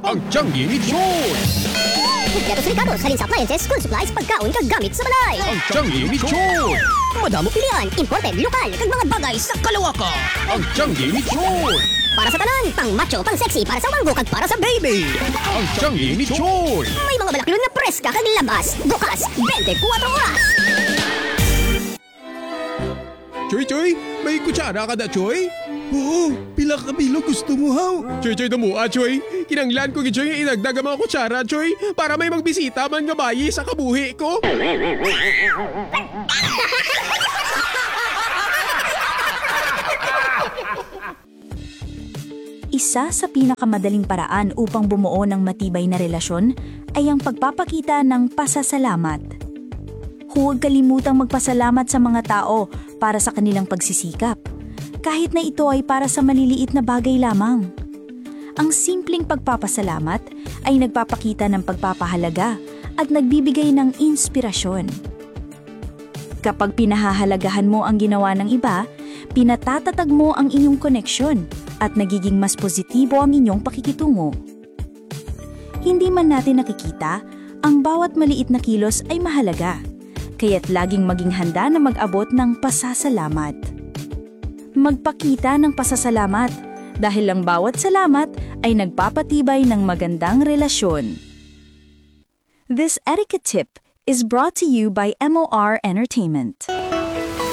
Ang Tianggi ni Choi! Kompleto sa Ricardo, salin sa appliances, school supplies, pagkaon, kagamit sa balay. Ang Tianggi ni Choi! Madamo pilian, imported, lokal, kag mga bagay sa kalawakan. Ang Tianggi ni Choi! Para sa tanan, pang macho, pang sexy, para sa wanggo, kag para sa baby. Ang Tianggi ni Choi! May mga balakilon na preska, kag labas, bukas, 24 oras. Choy, may kutsara ka na, Choy? Oo, pila ka bilo gusto mo, haw? Choy, damua, Choy. Kinanglan ko Choy nga inagdag ang mga kutsara, Choy, para may magbisita man nga bayi sa kabuhi ko. Isa sa pinakamadaling paraan upang bumuo ng matibay na relasyon ay ang pagpapakita ng pasasalamat. Huwag kalimutang magpasalamat sa mga tao para sa kanilang pagsisikap, kahit na ito ay para sa maliliit na bagay lamang. Ang simpleng pagpapasalamat ay nagpapakita ng pagpapahalaga at nagbibigay ng inspirasyon. Kapag pinahahalagahan mo ang ginawa ng iba, pinatatatag mo ang inyong koneksyon at nagiging mas positibo ang inyong pakikitungo. Hindi man natin nakikita, ang bawat maliit na kilos ay mahalaga, kaya't laging maging handa na mag-abot ng pasasalamat. Magpakita ng pasasalamat dahil ang bawat salamat ay nagpapatibay ng magandang relasyon. This etiquette tip is brought to you by MOR Entertainment.